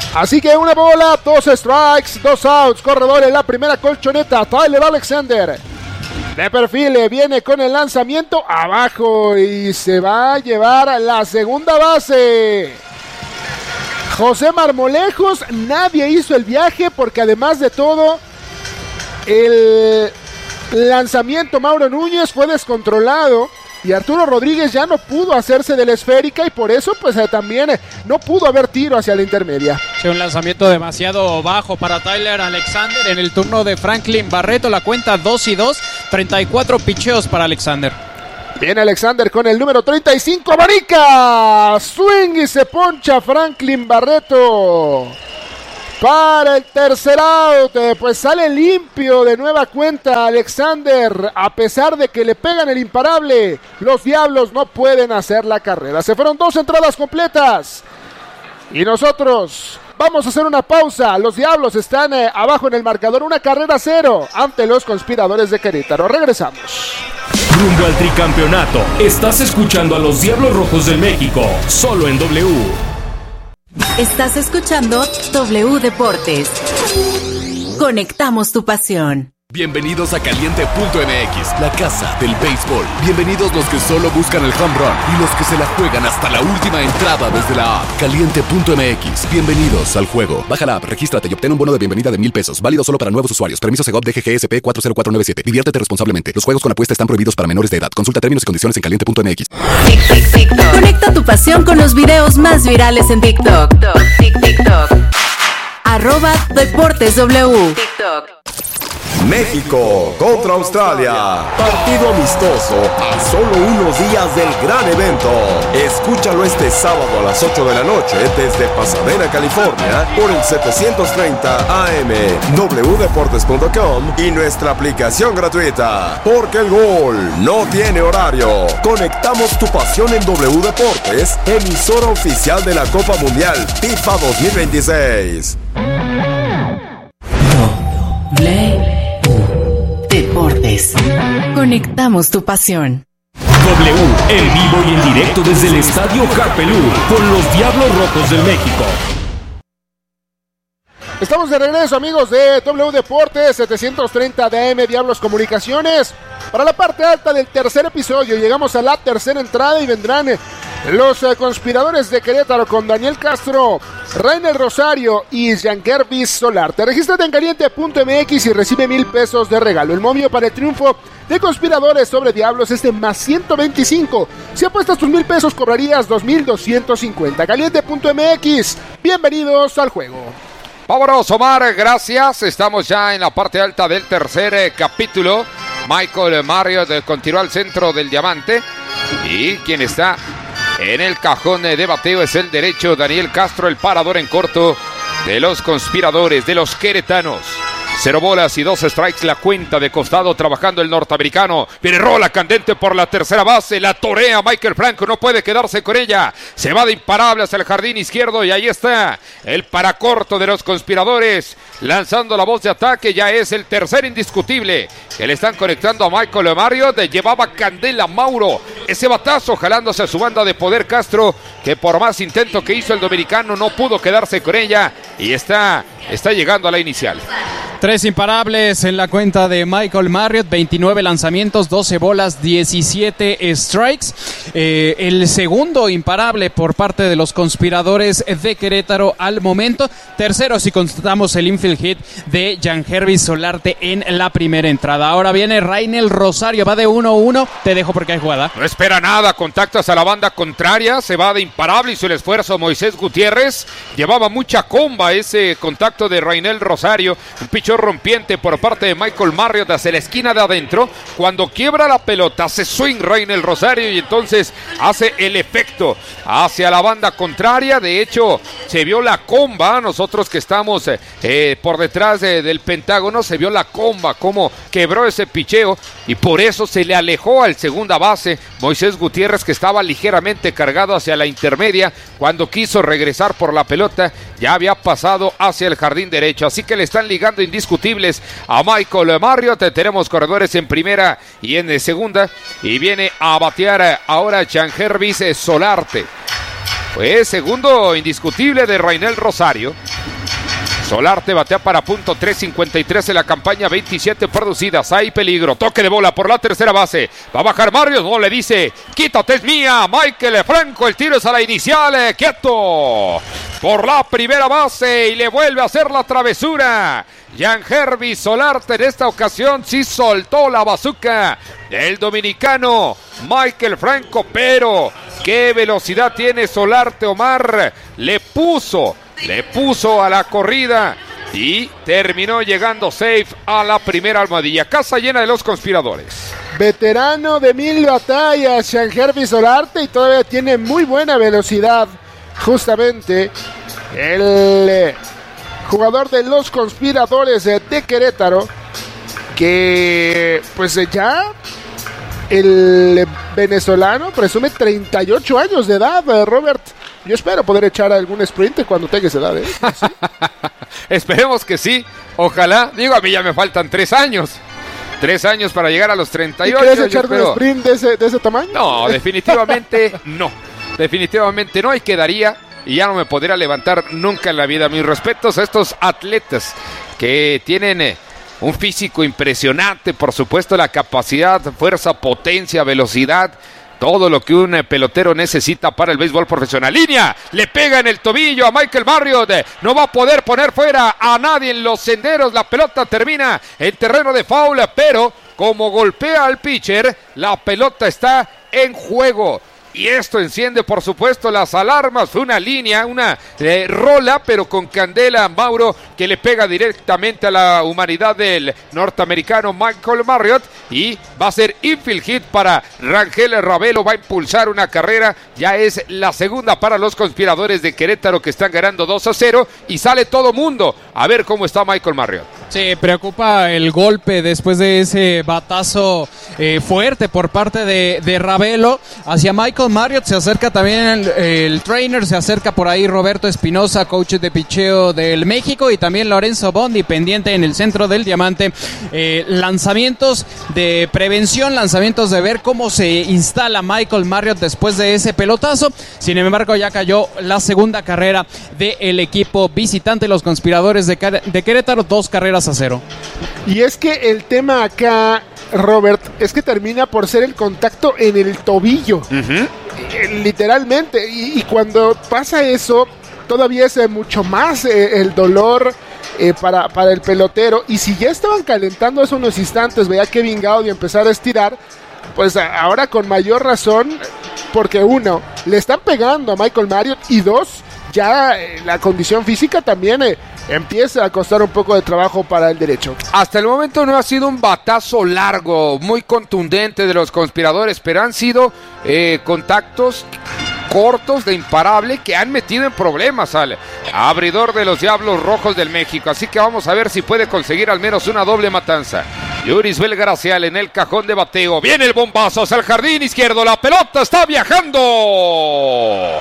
[SPEAKER 1] Así que una bola, 2 strikes, 2 outs. Corredor en la primera colchoneta, Tyler Alexander. De perfil viene con el lanzamiento abajo y se va a llevar la segunda base. José Marmolejos, nadie hizo el viaje porque además de todo, el lanzamiento Mauro Núñez fue descontrolado y Arturo Rodríguez ya no pudo hacerse de la esférica y por eso pues también no pudo haber tiro hacia la intermedia.
[SPEAKER 2] Sí, un lanzamiento demasiado bajo para Tyler Alexander. En el turno de Franklin Barreto la cuenta 2-2, 34 picheos para Alexander.
[SPEAKER 1] Viene Alexander con el número 35, Marica, swing y se poncha Franklin Barreto para el tercer out. Pues sale limpio de nueva cuenta Alexander, a pesar de que le pegan el imparable. Los Diablos no pueden hacer la carrera. Se fueron 2 entradas completas y nosotros vamos a hacer una pausa. Los Diablos están abajo en el marcador, 1-0 ante los Conspiradores de Querétaro. Regresamos.
[SPEAKER 4] Rumbo al tricampeonato. Estás escuchando a los Diablos Rojos del México, solo en W.
[SPEAKER 5] Estás escuchando W Deportes. Conectamos tu pasión.
[SPEAKER 6] Bienvenidos a Caliente.mx, la casa del béisbol. Bienvenidos los que solo buscan el home run y los que se la juegan hasta la última entrada desde la app. Caliente.mx, bienvenidos al juego. Baja la app, regístrate y obtén un bono de bienvenida de $1,000. Válido solo para nuevos usuarios. Permiso Segov DGGSP 40497. Diviértete responsablemente. Los juegos con apuesta están prohibidos para menores de edad. Consulta términos y condiciones en Caliente.mx.
[SPEAKER 5] Conecta tu pasión con los videos más virales en TikTok. TikTok. @DeportesW. TikTok.
[SPEAKER 8] México contra Australia. Partido amistoso a solo unos días del gran evento. Escúchalo este sábado a las 8 de la noche desde Pasadena, California, por el 730 AM, wdeportes.com y nuestra aplicación gratuita. Porque el gol no tiene horario. Conectamos tu pasión en W Deportes, emisora oficial de la Copa Mundial FIFA 2026.
[SPEAKER 5] Deportes. Conectamos tu pasión.
[SPEAKER 4] W, en vivo y en directo desde el Estadio Carpelú, con los Diablos Rojos del México.
[SPEAKER 1] Estamos de regreso, amigos de W Deportes, 730 DM Diablos Comunicaciones. Para la parte alta del tercer episodio, llegamos a la tercera entrada y vendrán los Conspiradores de Querétaro con Daniel Castro, Rainer Rosario y Jean-Gervis Solarte. Regístrate en Caliente.mx y recibe $1,000 de regalo. El momio para el triunfo de Conspiradores sobre Diablos es de más 125. Si apuestas tus $1,000, cobrarías 2,250. Caliente.mx. Bienvenidos al juego.
[SPEAKER 3] Vámonos, Omar, gracias. Estamos ya en la parte alta del tercer capítulo. Michael Marriott continúa al centro del diamante. Y quien está en el cajón de bateo es el derecho Daniel Castro, el parador en corto de los Conspiradores, de los queretanos. 0 bolas y 2 strikes la cuenta de costado trabajando el norteamericano. Viene rola candente por la tercera base, la torea Michael Franco, no puede quedarse con ella. Se va de imparable hacia el jardín izquierdo y ahí está el paracorto de los Conspiradores. Lanzando la voz de ataque, ya es el tercer indiscutible que le están conectando a Michael Marriott. Llevaba candela Mauro, ese batazo jalándose a su banda de poder Castro, que por más intento que hizo el dominicano no pudo quedarse con ella y está llegando a la inicial.
[SPEAKER 2] 3 imparables en la cuenta de Michael Marriott, 29 lanzamientos, 12 bolas, 17 strikes. El segundo imparable por parte de los Conspiradores de Querétaro al momento. Tercero si contamos el infield hit de Jean-Gervis Solarte en la primera entrada. Ahora viene Rainer Rosario, va de 1-1. Te dejo porque hay jugada.
[SPEAKER 3] No espera nada, contactas a la banda contraria, se va de imparable, hizo el esfuerzo Moisés Gutiérrez. Llevaba mucha comba ese contacto de Rainer Rosario. Un pichón rompiente por parte de Michael Marriott hacia la esquina de adentro. Cuando quiebra la pelota, hace swing Rainer Rosario y entonces hace el efecto hacia la banda contraria. De hecho, se vio la comba. Nosotros que estamos por detrás del Pentágono, se vio la comba, cómo quebró ese picheo y por eso se le alejó al segunda base Moisés Gutiérrez, que estaba ligeramente cargado hacia la intermedia. Cuando quiso regresar por la pelota, ya había pasado hacia el jardín derecho. Así que le están ligando indiscutibles a Michael Marriott. Tenemos corredores en primera y en segunda. Y viene a batear ahora Jean-Gervis Solarte. Fue segundo indiscutible de Rainer Rosario. Solarte batea para punto .353 en la campaña, 27 producidas. Hay peligro, toque de bola por la tercera base. Va a bajar Barrios, no le dice, quítate, es mía. Michael Franco, el tiro es a la inicial, quieto. Por la primera base y le vuelve a hacer la travesura. Yangervis Solarte en esta ocasión sí soltó la bazuca del dominicano Michael Franco, pero qué velocidad tiene Solarte, Omar. Le puso a la corrida y terminó llegando safe a la primera almohadilla. Casa llena de los conspiradores.
[SPEAKER 1] Veterano de 1000 batallas, Yangervis Solarte, y todavía tiene muy buena velocidad. Justamente el jugador de los conspiradores de Querétaro, que pues ya el venezolano presume 38 años de edad, Robert. Yo espero poder echar algún sprint cuando tenga esa edad, ¿eh? ¿Sí?
[SPEAKER 3] Esperemos que sí, ojalá. Digo, a mí ya me faltan 3 años. 3 años para llegar a los 38.
[SPEAKER 1] ¿Quieres echar un sprint de ese tamaño?
[SPEAKER 3] No, definitivamente no. Definitivamente no, y quedaría, y ya no me podría levantar nunca en la vida. Mis respetos a estos atletas que tienen un físico impresionante, por supuesto la capacidad, fuerza, potencia, velocidad, todo lo que un pelotero necesita para el béisbol profesional. Línea, le pega en el tobillo a Michael Marriott, no va a poder poner fuera a nadie en los senderos. La pelota termina en terreno de foul, pero como golpea al pitcher, la pelota está en juego. Y esto enciende, por supuesto, las alarmas. Fue una línea, una rola, pero con candela, Mauro, que le pega directamente a la humanidad del norteamericano Michael Marriott. Y va a ser infield hit para Rangel Ravelo. Va a impulsar una carrera. Ya es la segunda para los conspiradores de Querétaro, que están ganando 2-0. Y sale todo mundo a ver cómo está Michael Marriott.
[SPEAKER 2] Sí, preocupa el golpe después de ese batazo fuerte por parte de Ravelo hacia Michael Marriott. Se acerca también el trainer, se acerca por ahí Roberto Espinosa, coach de picheo del México, y también Lorenzo Bondi, pendiente en el centro del diamante. Lanzamientos de prevención, lanzamientos de ver cómo se instala Michael Marriott después de ese pelotazo. Sin embargo, ya cayó la segunda carrera del equipo visitante, los conspiradores de Querétaro, 2-0.
[SPEAKER 1] Y es que el tema acá, Robert, es que termina por ser el contacto en el tobillo. Literalmente. Y cuando pasa eso, todavía es mucho más el dolor para el pelotero. Y si ya estaban calentando hace unos instantes, veía Kevin Gaudy empezar a estirar, pues ahora con mayor razón, porque uno, le están pegando a Michael Marriott, y dos, ya la condición física también empieza a costar un poco de trabajo para el derecho.
[SPEAKER 3] Hasta el momento no ha sido un batazo largo, muy contundente de los conspiradores, pero han sido contactos cortos de imparable que han metido en problemas al abridor de los Diablos Rojos del México. Así que vamos a ver si puede conseguir al menos una doble matanza. Yurisbel Gracial en el cajón de bateo. Viene el bombazo hacia el jardín izquierdo. La pelota está viajando.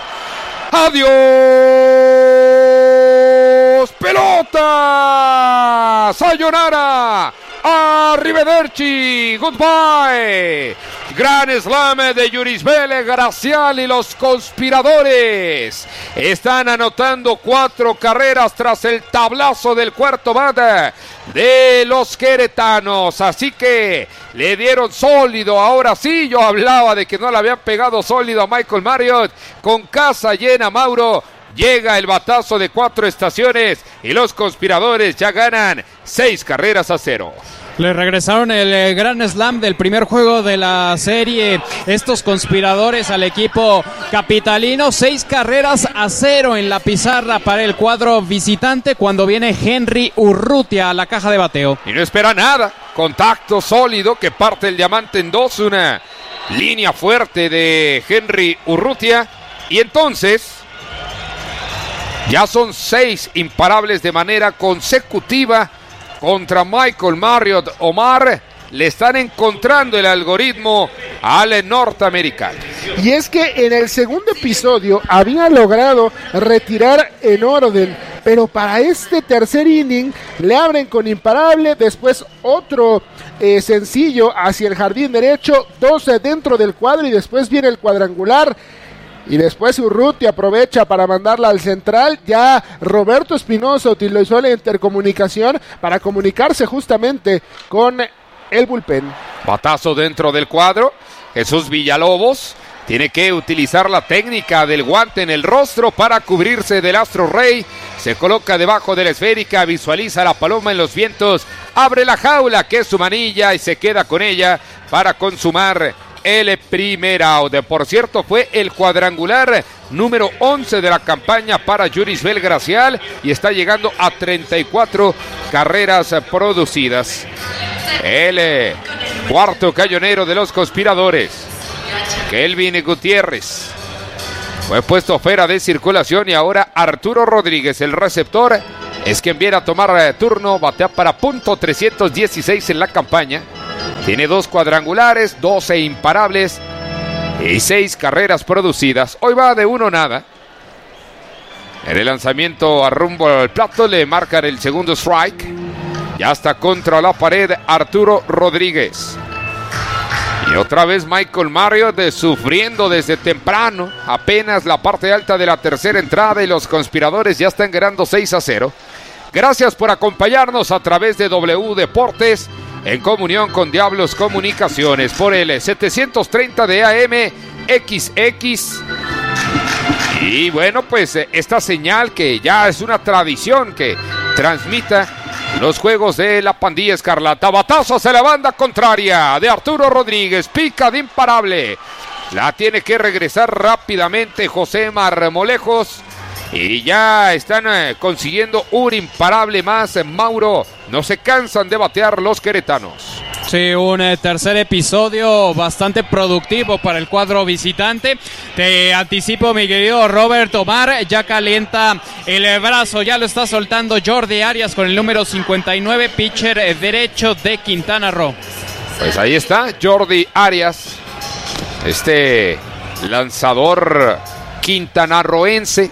[SPEAKER 3] ¡Adiós! ¡Pelota! ¡Sayonara! ¡Arrivederci! ¡Goodbye! Gran slam de Yurisbel Gracial, y los conspiradores están anotando 4 carreras tras el tablazo del cuarto bat de los queretanos. Así que le dieron sólido. Ahora sí, yo hablaba de que no le habían pegado sólido a Michael Marriott. Con casa llena, Mauro, llega el batazo de 4 estaciones y los conspiradores ya ganan 6-0.
[SPEAKER 2] Le regresaron el gran slam del primer juego de la serie estos conspiradores al equipo capitalino. 6-0 en la pizarra para el cuadro visitante cuando viene Henry Urrutia a la caja de bateo.
[SPEAKER 3] Y no espera nada. Contacto sólido que parte el diamante en 2. Una línea fuerte de Henry Urrutia. Y entonces ya son 6 imparables de manera consecutiva contra Michael Marriott. Omar, le están encontrando el algoritmo al norteamericano.
[SPEAKER 1] Y es que en el segundo episodio había logrado retirar en orden, pero para este tercer inning le abren con imparable, después otro sencillo hacia el jardín derecho, 2 dentro del cuadro y después viene el cuadrangular. Y después Urruti aprovecha para mandarla al central. Ya Roberto Espinosa utilizó la intercomunicación para comunicarse justamente con el bullpen.
[SPEAKER 3] Batazo dentro del cuadro. Jesús Villalobos tiene que utilizar la técnica del guante en el rostro para cubrirse del astro rey. Se coloca debajo de la esférica, visualiza la paloma en los vientos, abre la jaula que es su manilla y se queda con ella para consumar el primer out. Por cierto, fue el cuadrangular número 11 de la campaña para Yurisbel Gracial y está llegando a 34 carreras producidas. El cuarto cañonero de los conspiradores, Kelvin Gutiérrez, fue puesto fuera de circulación y ahora Arturo Rodríguez, el receptor, es quien viene a tomar turno. Batea para .316 en la campaña. Tiene 2 cuadrangulares, 12 imparables y 6 carreras producidas. Hoy va de 1-0. En el lanzamiento a rumbo al plato le marcan el segundo strike. Ya está contra la pared Arturo Rodríguez. Y otra vez Michael Marriott sufriendo desde temprano. Apenas la parte alta de la tercera entrada y los conspiradores ya están ganando 6-0. Gracias por acompañarnos a través de W Deportes en comunión con Diablos Comunicaciones por el 730 de AM XX. Y bueno, pues esta señal que ya es una tradición que transmita los juegos de la pandilla escarlata. Batazo hacia la banda contraria de Arturo Rodríguez, pica de imparable. La tiene que regresar rápidamente José Marmolejos. Y ya están consiguiendo un imparable más, Mauro. No se cansan de batear los queretanos.
[SPEAKER 2] Sí, un tercer episodio bastante productivo para el cuadro visitante. Te anticipo, mi querido Robert Omar, ya calienta el brazo, ya lo está soltando Jordi Arias con el número 59, pitcher derecho de Quintana Roo.
[SPEAKER 3] Pues ahí está Jordi Arias, este lanzador quintanarroense,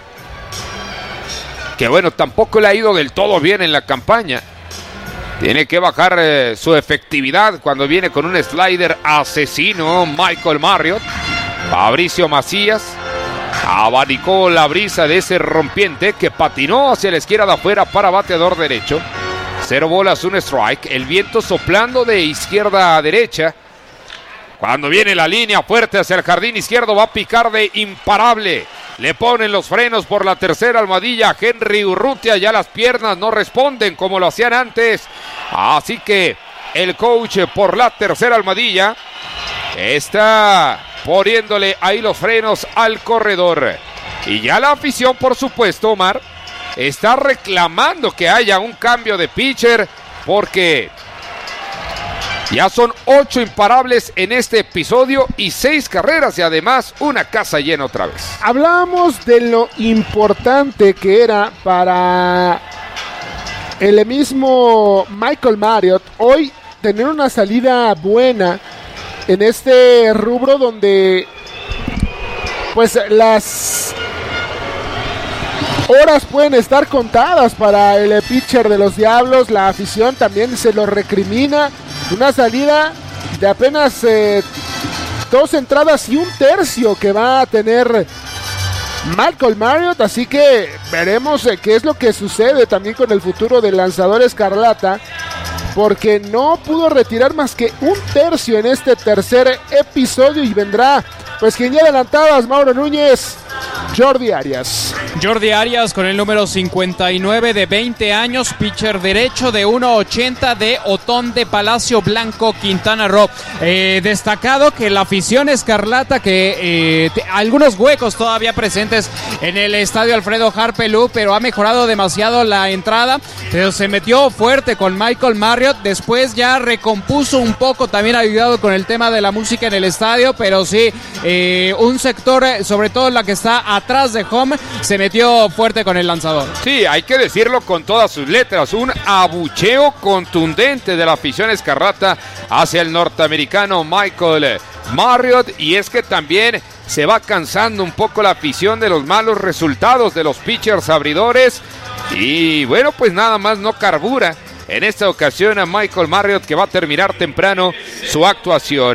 [SPEAKER 3] que bueno, tampoco le ha ido del todo bien en la campaña. Tiene que bajar su efectividad cuando viene con un slider asesino. Michael Marriott. Fabricio Macías abanicó la brisa de ese rompiente que patinó hacia la izquierda de afuera para bateador derecho. 0 bolas, 1 strike. El viento soplando de izquierda a derecha. Cuando viene la línea fuerte hacia el jardín izquierdo, va a picar de imparable. Le ponen los frenos por la tercera almohadilla. Henry Urrutia, ya las piernas no responden como lo hacían antes. Así que el coach por la tercera almohadilla está poniéndole ahí los frenos al corredor. Y ya la afición, por supuesto, Omar, está reclamando que haya un cambio de pitcher porque ya son 8 imparables en este episodio y 6 carreras y además una casa llena otra vez.
[SPEAKER 1] Hablábamos de lo importante que era para el mismo Michael Marriott hoy tener una salida buena en este rubro donde pues las horas pueden estar contadas para el pitcher de los Diablos. La afición también se lo recrimina. Una salida de apenas 2 entradas y 1/3 que va a tener Michael Marriott, así que veremos qué es lo que sucede también con el futuro del lanzador escarlata, porque no pudo retirar más que 1/3 en este tercer episodio y vendrá, pues quien ya adelantabas, Mauro Núñez, Jordi Arias.
[SPEAKER 2] Jordi Arias con el número 59 de 20 años, pitcher derecho de 1.80 de Otón de Palacio Blanco, Quintana Roo. Destacado que la afición escarlata, que algunos huecos todavía presentes en el estadio Alfredo Harpelú, pero ha mejorado demasiado la entrada, pero se metió fuerte con Michael Marriott, después ya recompuso un poco, también ayudado con el tema de la música en el estadio, pero sí, un sector, sobre todo la que está atrás de home, se metió fuerte con el lanzador.
[SPEAKER 3] Sí, hay que decirlo con todas sus letras, un abucheo contundente de la afición escarlata hacia el norteamericano Michael Marriott, y es que también se va cansando un poco la afición de los malos resultados de los pitchers abridores, y bueno, pues nada más no carbura en esta ocasión a Michael Marriott, que va a terminar temprano su actuación.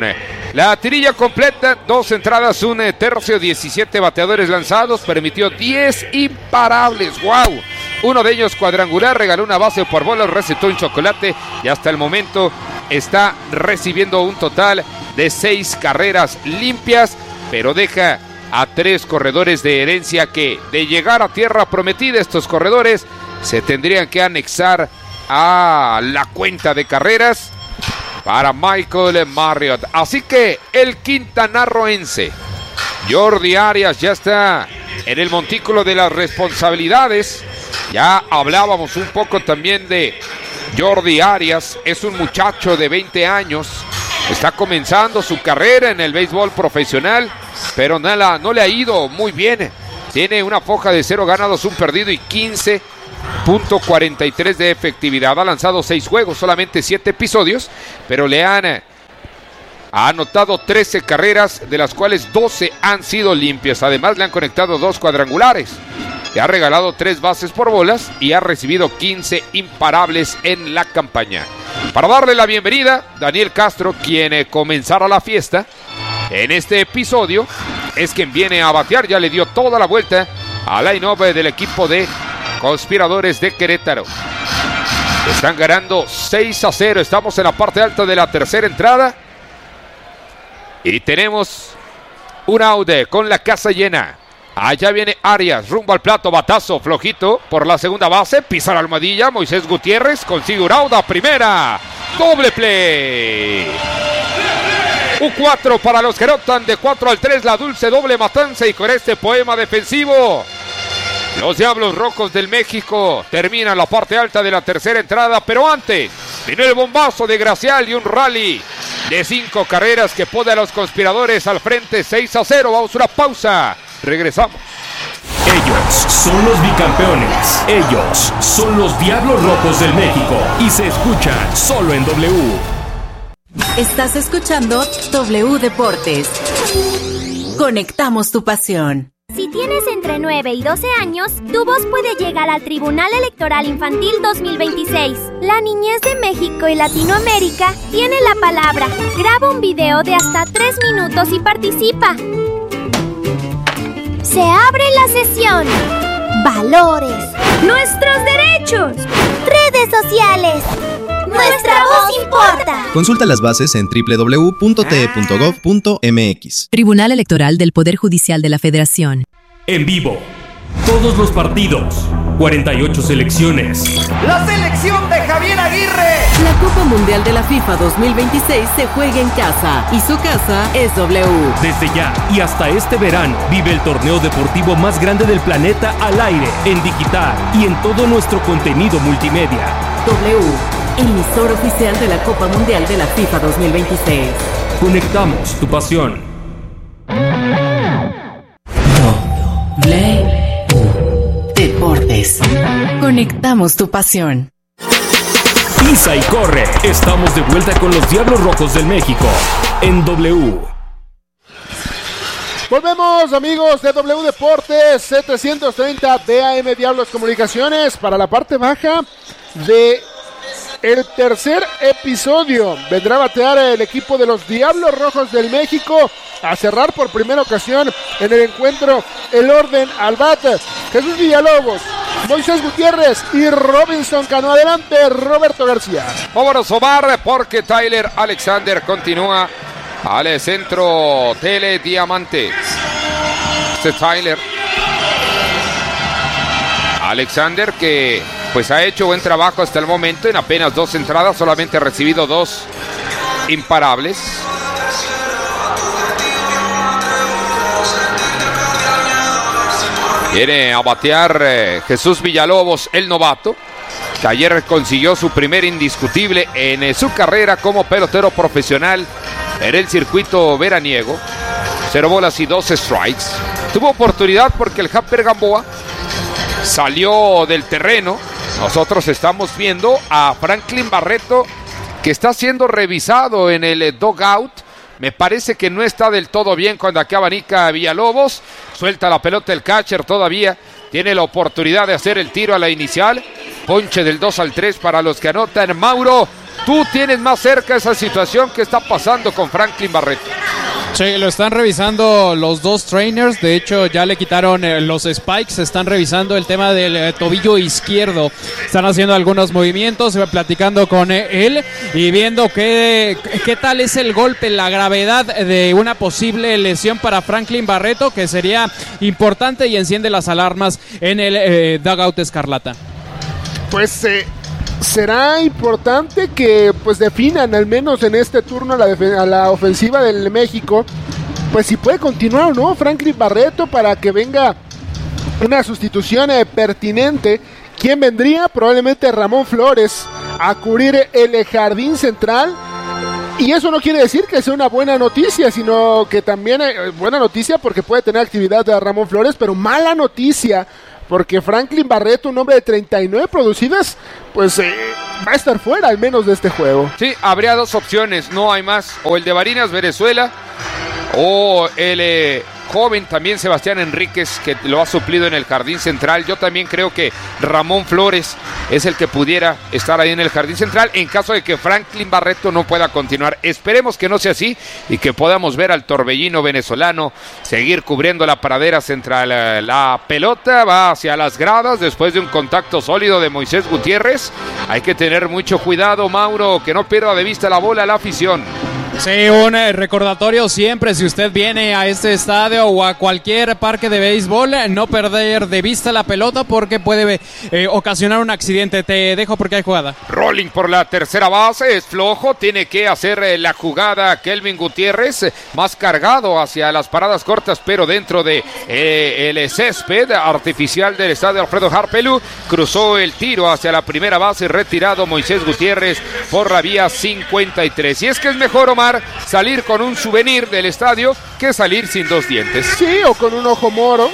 [SPEAKER 3] La tirilla completa, 2 entradas, 1 tercio, 17 bateadores lanzados, permitió 10 imparables. ¡Wow! Uno de ellos cuadrangular, regaló una base por bola, recetó un chocolate y hasta el momento está recibiendo un total de 6 carreras limpias, pero deja a 3 corredores de herencia que, de llegar a tierra prometida, estos corredores se tendrían que anexar a la cuenta de carreras para Michael Marriott. Así que el quintanarroense Jordi Arias ya está en el montículo de las responsabilidades. Ya hablábamos un poco también de Jordi Arias. Es un muchacho de 20 años. Está comenzando su carrera en el béisbol profesional, pero no le ha ido muy bien. Tiene una foja de 0 ganados, 1 perdido y 15.43 de efectividad. Ha lanzado 6 juegos, solamente 7 episodios, pero le han anotado 13 carreras, de las cuales 12 han sido limpias. Además, le han conectado 2 cuadrangulares. Le ha regalado 3 bases por bolas y ha recibido 15 imparables en la campaña. Para darle la bienvenida, Daniel Castro, quien comenzará la fiesta en este episodio, es quien viene a batear. Ya le dio toda la vuelta al line-up del equipo de Conspiradores de Querétaro. Están ganando 6-0. Estamos en la parte alta de la tercera entrada y tenemos un out con la casa llena. Allá viene Arias, rumbo al plato, batazo flojito por la segunda base, pisa la almohadilla, Moisés Gutiérrez consigue un out a primera, doble play. Un 4 para los que anotan de 4-3, la dulce doble matanza, y con este poema defensivo, los Diablos Rojos del México terminan la parte alta de la tercera entrada, pero antes vino el bombazo de Gracial y un rally de 5 carreras que pone a los Conspiradores al frente 6-0. Vamos a una pausa. Regresamos.
[SPEAKER 4] Ellos son los bicampeones. Ellos son los Diablos Rojos del México. Y se escuchan solo en W.
[SPEAKER 5] Estás escuchando W Deportes. Conectamos tu pasión.
[SPEAKER 11] Si tienes entre 9 y 12 años, tu voz puede llegar al Tribunal Electoral Infantil 2026. La niñez de México y Latinoamérica tiene la palabra. Graba un video de hasta 3 minutos y participa. Se abre la sesión. Valores. Nuestros derechos. Redes sociales. Nuestra voz importa.
[SPEAKER 12] Consulta las bases en www.te.gov.mx.
[SPEAKER 13] Tribunal Electoral del Poder Judicial de la Federación.
[SPEAKER 4] En vivo, todos los partidos, 48 selecciones.
[SPEAKER 14] La selección de Javier Aguirre.
[SPEAKER 5] La Copa Mundial de la FIFA 2026 se juega en casa y su casa es W.
[SPEAKER 4] Desde ya y hasta este verano, vive el torneo deportivo más grande del planeta al aire, en digital y en todo nuestro contenido multimedia.
[SPEAKER 5] W, emisor oficial de la Copa Mundial de la FIFA 2026.
[SPEAKER 4] Conectamos tu pasión.
[SPEAKER 5] Deportes. Conectamos tu pasión.
[SPEAKER 4] Pisa y corre. Estamos de vuelta con los Diablos Rojos del México en W.
[SPEAKER 1] Volvemos, amigos de W Deportes, C330 DAM Diablos Comunicaciones, para la parte baja de el tercer episodio. Vendrá a batear el equipo de los Diablos Rojos del México a cerrar por primera ocasión en el encuentro el orden al bat. Jesús Villalobos, Moisés Gutiérrez y Robinson Cano. Adelante, Roberto García.
[SPEAKER 3] Vámonos, Omar, porque Tyler Alexander continúa al centro Telediamante. Tyler Alexander, que pues ha hecho buen trabajo hasta el momento. En apenas 2 entradas solamente ha recibido 2 imparables. Viene a batear Jesús Villalobos, el novato, que ayer consiguió su primer indiscutible en su carrera como pelotero profesional en el circuito veraniego. 0 bolas y 2 strikes. Tuvo oportunidad porque el Hamper Gamboa salió del terreno. Nosotros estamos viendo a Franklin Barreto, que está siendo revisado en el dugout. Me parece que no está del todo bien cuando aquí abanica Villalobos. Suelta la pelota el catcher todavía. Tiene la oportunidad de hacer el tiro a la inicial. Ponche del 2-3 para los que anotan. Mauro tú tienes más cerca esa situación que está pasando con Franklin Barreto.
[SPEAKER 2] Sí, lo están revisando los dos trainers. De hecho, ya le quitaron los spikes. Están revisando el tema del tobillo izquierdo. Están haciendo algunos movimientos, platicando con él y viendo qué tal es el golpe, la gravedad de una posible lesión para Franklin Barreto, que sería importante y enciende las alarmas en el dugout escarlata.
[SPEAKER 1] Pues será importante que pues definan al menos en este turno a la ofensiva del México, pues si puede continuar o no Franklin Barreto para que venga una sustitución pertinente. ¿Quién vendría? Probablemente Ramón Flores a cubrir el jardín central. Y eso no quiere decir que sea una buena noticia, sino que también buena noticia porque puede tener actividad de Ramón Flores, pero mala noticia porque Franklin Barreto, un hombre de 39 producidas, pues va a estar fuera al menos de este juego.
[SPEAKER 3] Sí, habría dos opciones, no hay más. O el de Barinas Venezuela o el joven también Sebastián Enríquez, que lo ha suplido en el jardín central. Yo también creo que Ramón Flores es el que pudiera estar ahí en el jardín central en caso de que Franklin Barreto no pueda continuar. Esperemos que no sea así y que podamos ver al torbellino venezolano seguir cubriendo la pradera central. La pelota va hacia las gradas después de un contacto sólido de Moisés Gutiérrez. Hay que tener mucho cuidado, Mauro, que no pierda de vista la bola la afición.
[SPEAKER 2] Sí, un recordatorio siempre, si usted viene a este estadio o a cualquier parque de béisbol, no perder de vista la pelota porque puede ocasionar un accidente. Te dejo porque hay jugada.
[SPEAKER 3] Rolling por la tercera base, es flojo, tiene que hacer la jugada Kelvin Gutiérrez, más cargado hacia las paradas cortas, pero dentro de el césped artificial del estadio Alfredo Harpelú. Cruzó el tiro hacia la primera base, retirado Moisés Gutiérrez por la vía 53. Y es que es mejor, Omar, salir con un souvenir del estadio que salir sin dos dientes.
[SPEAKER 1] Sí, o con un ojo moro,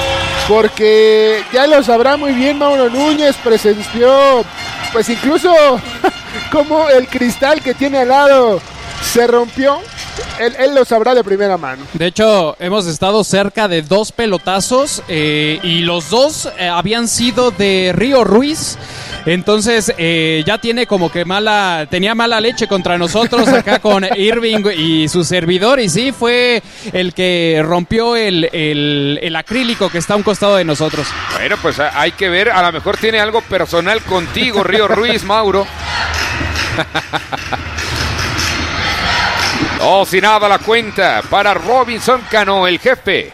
[SPEAKER 1] porque ya lo sabrá muy bien Mauro Núñez, presenció pues incluso como el cristal que tiene al lado se rompió. Él lo sabrá de primera mano.
[SPEAKER 2] De hecho, hemos estado cerca de dos pelotazos y los dos habían sido de Río Ruiz. Entonces ya tiene como que tenía mala leche contra nosotros acá con Irving y su servidor. Y sí, fue el que rompió el acrílico que está a un costado de nosotros.
[SPEAKER 3] Bueno, pues hay que ver, a lo mejor tiene algo personal contigo, Río Ruiz, Mauro. Oh, sin nada la cuenta para Robinson Cano, el jefe.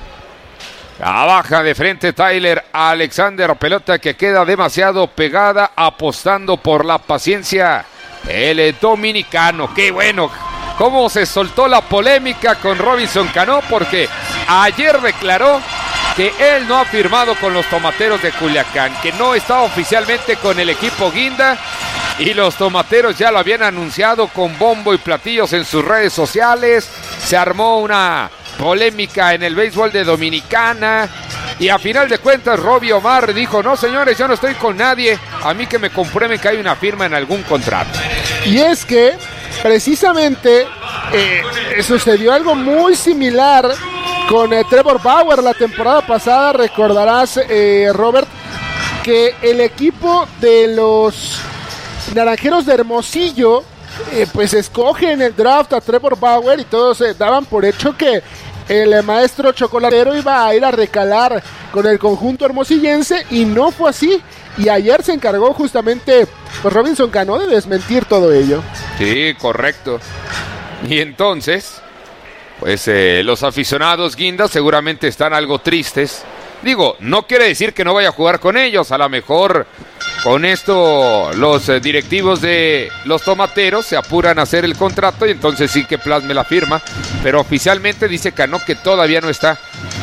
[SPEAKER 3] Baja de frente Tyler Alexander, pelota que queda demasiado pegada, apostando por la paciencia. El dominicano, qué bueno. Cómo se soltó la polémica con Robinson Cano, porque ayer declaró que él no ha firmado con los Tomateros de Culiacán, que no está oficialmente con el equipo Guinda. Y los Tomateros ya lo habían anunciado con bombo y platillos en sus redes sociales. Se armó una polémica en el béisbol de Dominicana. Y a final de cuentas, Robbie Omar dijo: no, señores, yo no estoy con nadie. A mí que me comprueben que hay una firma en algún contrato.
[SPEAKER 1] Y es que, precisamente, sucedió algo muy similar con Trevor Bauer la temporada pasada. Recordarás, Robert, que el equipo de los Naranjeros de Hermosillo pues escoge en el draft a Trevor Bauer y todos daban por hecho que el maestro chocolatero iba a ir a recalar con el conjunto hermosillense, y no fue así. Y ayer se encargó justamente pues Robinson Cano de desmentir todo ello.
[SPEAKER 3] Sí, correcto. Y entonces pues los aficionados Guinda seguramente están algo tristes. Digo, no quiere decir que no vaya a jugar con ellos. A lo mejor con esto los directivos de los Tomateros se apuran a hacer el contrato y entonces sí que plasme la firma. Pero oficialmente dice Cano que todavía no está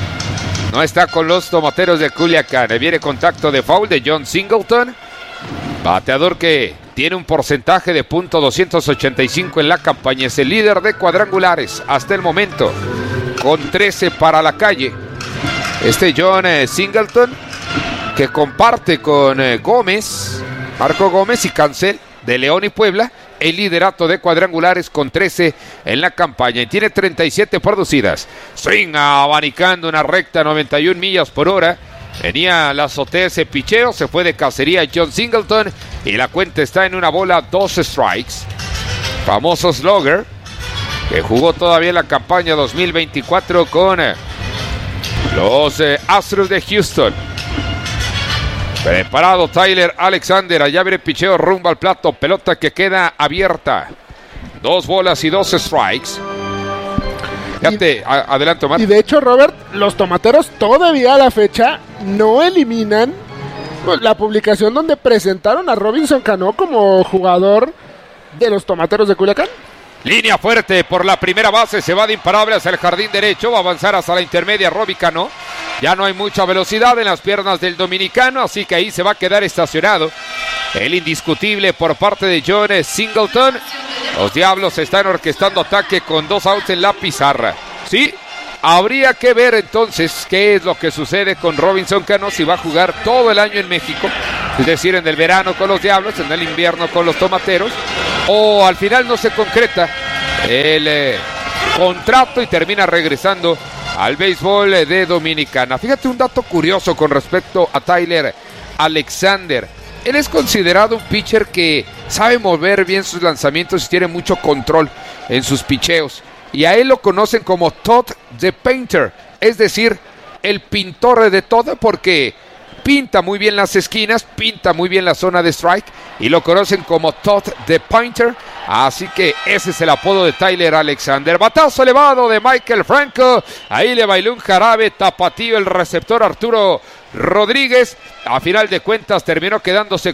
[SPEAKER 3] con los Tomateros de Culiacán. Viene contacto de foul de John Singleton, bateador que tiene un porcentaje de .285 en la campaña. Es el líder de cuadrangulares hasta el momento, con 13 para la calle. John Singleton, que comparte con Marco Gómez y Cancel de León y Puebla, el liderato de cuadrangulares con 13 en la campaña, y tiene 37 producidas. Swing abanicando una recta 91 millas por hora. Venía la azotea ese picheo, se fue de cacería John Singleton y la cuenta está en 2 strikes. Famoso slugger que jugó todavía en la campaña 2024 con los Astros de Houston. Preparado Tyler Alexander, allá viene el picheo rumbo al plato, pelota que queda abierta. 2 bolas y 2 strikes. Fíjate, adelante Omar.
[SPEAKER 1] Y de hecho, Robert, los tomateros todavía a la fecha no eliminan la publicación donde presentaron a Robinson Cano como jugador de los tomateros de Culiacán.
[SPEAKER 3] Línea fuerte por la primera base, se va de imparable hacia el jardín derecho, va a avanzar hasta la intermedia Robbie Cano. Ya no hay mucha velocidad en las piernas del dominicano, así que ahí se va a quedar estacionado. El indiscutible por parte de John Singleton. Los Diablos están orquestando ataque con 2 outs en la pizarra. Sí, habría que ver entonces qué es lo que sucede con Robinson Cano, si va a jugar todo el año en México, es decir, en el verano con los Diablos, en el invierno con los Tomateros, o al final no se concreta el contrato y termina regresando al béisbol de Dominicana. Fíjate un dato curioso con respecto a Tyler Alexander. Él es considerado un pitcher que sabe mover bien sus lanzamientos y tiene mucho control en sus picheos. Y a él lo conocen como Todd the Painter, es decir, el pintor de todo, porque pinta muy bien las esquinas, pinta muy bien la zona de strike y lo conocen como Todd the Painter. Así que ese es el apodo de Tyler Alexander. Batazo elevado de Michael Franco. Ahí le bailó un jarabe tapatío el receptor Arturo Rodríguez. A final de cuentas terminó quedándose